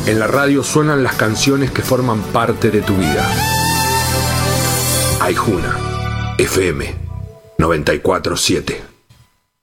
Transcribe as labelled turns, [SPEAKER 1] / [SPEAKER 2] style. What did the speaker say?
[SPEAKER 1] En la radio suenan las canciones que forman parte de tu vida. Aijuna, FM 94.7.